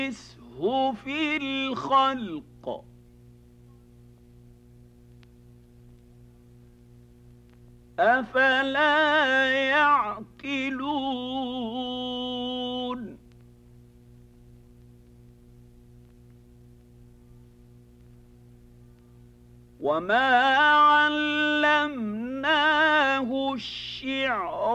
نُنَافِسْهُ فِي الْخَلْقِ أَفَلَا يَعْقِلُونَ وَمَا عَلَّمْنَاهُ الشِّعْرَ